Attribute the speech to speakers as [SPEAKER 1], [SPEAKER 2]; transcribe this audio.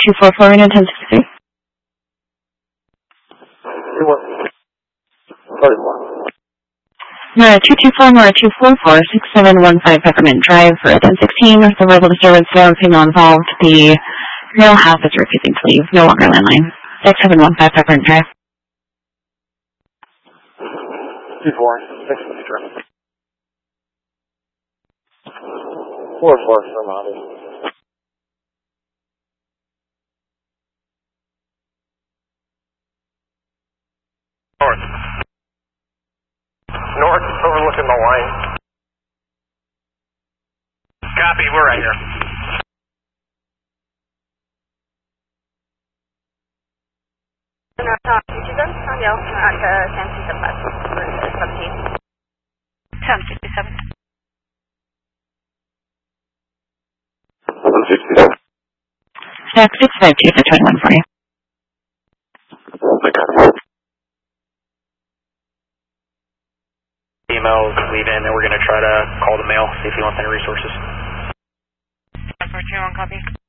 [SPEAKER 1] 244 in 1063. Nora 224, Nora 244, 6715 Peppermint Drive for 1016. The verbal disturbance, no signal involved. The male half is refusing to leave. No longer landline. 6715 Peppermint Drive.
[SPEAKER 2] 24, 6 4-4, Ramadi. North, overlooking the line. Copy, we're right here.
[SPEAKER 1] Stack 652 for 21 for you.
[SPEAKER 2] Emails leave in, and we're going to try to call the mail, see if he wants any resources.
[SPEAKER 3] 421, copy.